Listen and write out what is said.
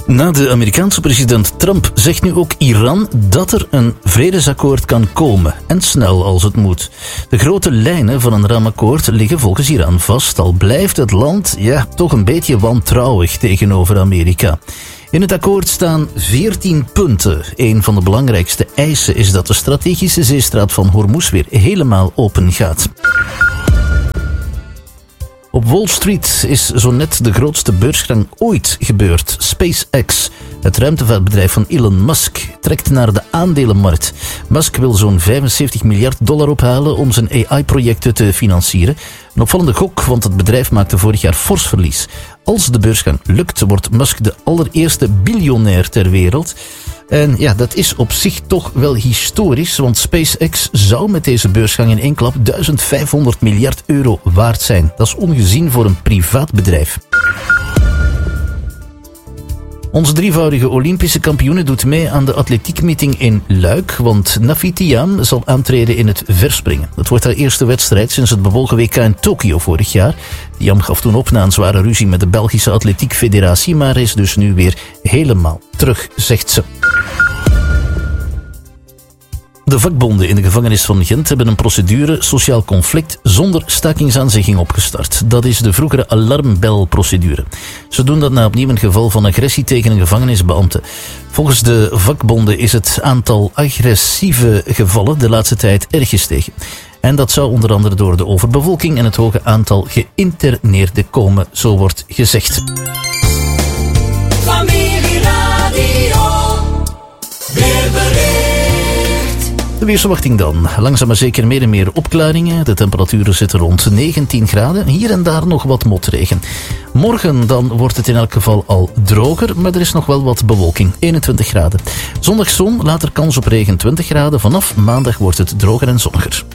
Na de Amerikaanse president Trump zegt nu ook Iran dat er een vredesakkoord kan komen. En snel als het moet. De grote lijnen van een ramakkoord liggen volgens Iran vast. Al blijft het land toch een beetje wantrouwig tegenover Amerika. In het akkoord staan 14 punten. Een van de belangrijkste eisen is dat de strategische zeestraat van Hormuz weer helemaal open gaat. Op Wall Street is zo net de grootste beursgang ooit gebeurd. SpaceX, het ruimtevaartbedrijf van Elon Musk, trekt naar de aandelenmarkt. Musk wil zo'n $75 miljard ophalen om zijn AI-projecten te financieren. Een opvallende gok, want het bedrijf maakte vorig jaar fors verlies. Als de beursgang lukt, wordt Musk de allereerste biljonair ter wereld. En dat is op zich toch wel historisch, want SpaceX zou met deze beursgang in één klap €1500 miljard waard zijn. Dat is ongezien voor een privaat bedrijf. Onze drievoudige Olympische kampioene doet mee aan de atletiekmeeting in Luik, want Nafi Thiam zal aantreden in het verspringen. Dat wordt haar eerste wedstrijd sinds het bewogen WK in Tokio vorig jaar. Thiam gaf toen op na een zware ruzie met de Belgische Atletiekfederatie, maar is dus nu weer helemaal terug, zegt ze. De vakbonden in de gevangenis van Gent hebben een procedure sociaal conflict zonder stakingsaanzegging opgestart. Dat is de vroegere alarmbelprocedure. Ze doen dat na opnieuw een geval van agressie tegen een gevangenisbeambte. Volgens de vakbonden is het aantal agressieve gevallen de laatste tijd erg gestegen. En dat zou onder andere door de overbevolking en het hoge aantal geïnterneerden komen, zo wordt gezegd. De weersverwachting dan. Langzaam maar zeker meer en meer opklaringen. De temperaturen zitten rond 19 graden. Hier en daar nog wat motregen. Morgen dan wordt het in elk geval al droger, maar er is nog wel wat bewolking. 21 graden. Zondag zon, later kans op regen 20 graden. Vanaf maandag wordt het droger en zonniger.